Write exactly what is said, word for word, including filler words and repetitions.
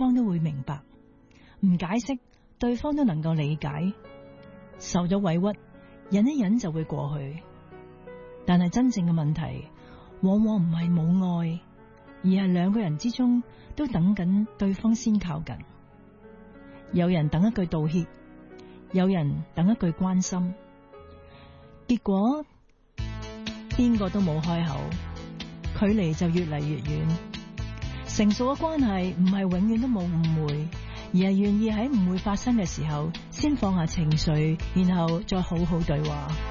方都會明白，唔解釋對方都能夠理解，受咗委屈忍一忍就會過去。但係真正嘅問題往往唔係冇愛，而係兩個人之中都等緊對方先靠近。有人等一句道歉，有人等一句關心，結果邊個都冇開口，距離就越嚟越遠。成熟嘅關係唔係永遠都冇誤會，而係願意喺誤會發生嘅時候先放下情緒，然後再好好對話。